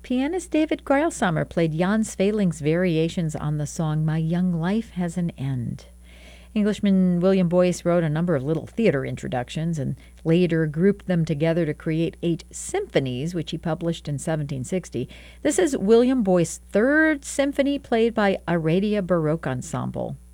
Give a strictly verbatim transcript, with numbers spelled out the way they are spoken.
Pianist David Greilsamer played Jan Sveling's variations on the song My Young Life Has an End. Englishman William Boyce wrote a number of little theater introductions and later grouped them together to create eight symphonies, which he published in seventeen sixty. This is William Boyce's third symphony played by Aradia Baroque Ensemble.